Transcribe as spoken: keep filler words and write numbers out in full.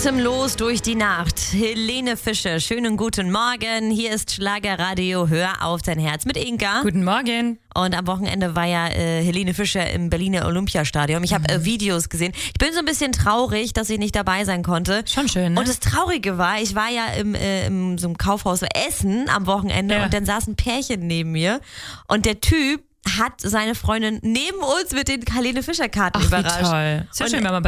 Atemlos durch die Nacht. Helene Fischer, schönen guten Morgen. Hier ist Schlagerradio. Hör auf dein Herz mit Inka. Guten Morgen. Und am Wochenende war ja äh, Helene Fischer im Berliner Olympiastadion. Ich habe äh, Videos gesehen. Ich bin so ein bisschen traurig, dass ich nicht dabei sein konnte. Schon schön, ne? Und das Traurige war, ich war ja im, äh, im so einem Kaufhaus Essen am Wochenende Ja. und dann saß ein Pärchen neben mir und der Typ hat seine Freundin neben uns mit den Helene Fischer Karten Ach, wie überrascht. toll. Ist ja Und schön, wenn man